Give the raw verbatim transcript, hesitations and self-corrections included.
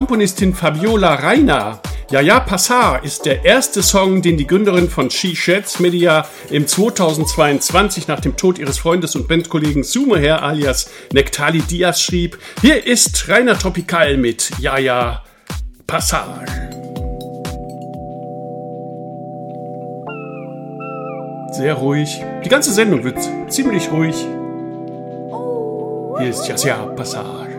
Komponistin Fabiola Reiner. Ja, ja, Passar ist der erste Song, den die Gründerin von She Sheds Media im zweitausendzweiundzwanzig nach dem Tod ihres Freundes und Bandkollegen Sumeher alias Nectali Diaz schrieb. Hier ist Rainer Tropical mit Ja, ja, Passar. Sehr ruhig. Die ganze Sendung wird ziemlich ruhig. Hier ist Ja, ja, Passar.